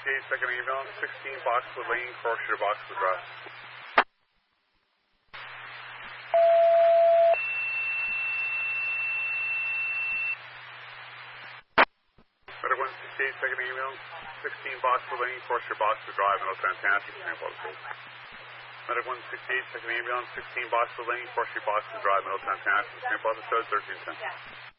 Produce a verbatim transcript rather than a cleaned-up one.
sixty-eight, second ambulance, sixteen Boxwood Lane, Corshire, Boxwood Drive. Medic one sixty-eight, second ambulance, sixteen Boxwood Lane, Corshire, Boxwood Drive, Middletown Township, Saint Paul Code. Medic one sixty-eight, second ambulance, sixteen Boxwood Lane, Corshire, Boxwood Drive, Middletown Township, Saint Paul Code, thirteen ten.